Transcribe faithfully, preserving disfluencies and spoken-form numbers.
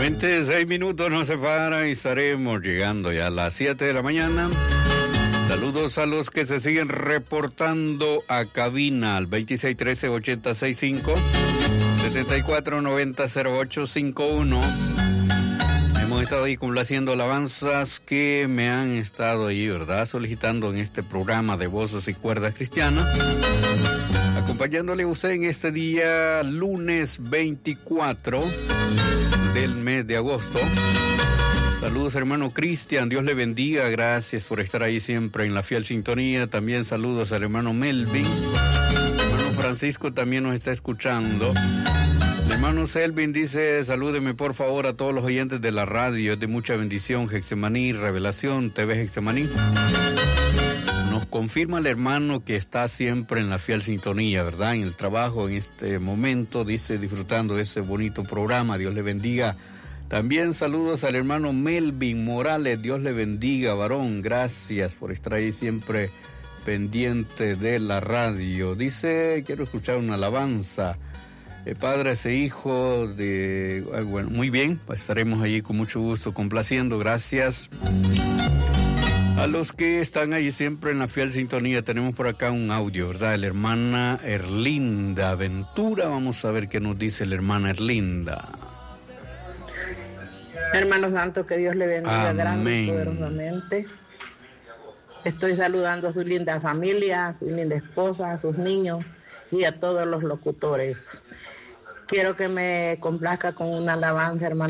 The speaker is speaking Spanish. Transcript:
Solamente seis minutos nos separan y estaremos llegando ya a las siete de la mañana. Saludos a los que se siguen reportando a cabina al veintiséis trece ochenta sesenta y cinco, setenta y cuatro noventa cero ocho cincuenta y uno. Hemos estado ahí complaciendo alabanzas que me han estado ahí, ¿verdad?, solicitando en este programa de Voces y Cuerdas Cristianas. Acompañándole a usted en este día, lunes veinticuatro del mes de agosto. Saludos, hermano Cristian, Dios le bendiga, gracias por estar ahí siempre en la fiel sintonía. También saludos al hermano Melvin. El hermano Francisco también nos está escuchando. El hermano Selvin dice: salúdeme por favor a todos los oyentes de la radio, es de mucha bendición, Getsemaní, Revelación, T V Getsemaní. Nos confirma el hermano que está siempre en la fiel sintonía, ¿verdad? En el trabajo, en este momento, dice, disfrutando de ese bonito programa. Dios le bendiga. También saludos al hermano Melvin Morales. Dios le bendiga, varón. Gracias por estar ahí siempre pendiente de la radio. Dice, quiero escuchar una alabanza. Eh, padres e hijos de... Bueno, muy bien, pues estaremos allí con mucho gusto complaciendo. Gracias a los que están ahí siempre en la fiel sintonía. Tenemos por acá un audio, ¿verdad? La hermana Erlinda Ventura. Vamos a ver qué nos dice la hermana Erlinda. Hermano santo, que Dios le bendiga grande y poderosamente. Estoy saludando a su linda familia, a su linda esposa, a sus niños y a todos los locutores. Quiero que me complazca con una alabanza, hermano.